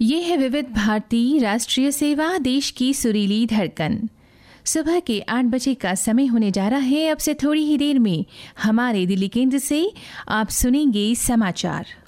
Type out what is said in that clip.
ये है विविध भारती राष्ट्रीय सेवा, देश की सुरीली धड़कन। सुबह के 8 बजे का समय होने जा रहा है। अब से थोड़ी ही देर में हमारे दिल्ली केंद्र से आप सुनेंगे समाचार।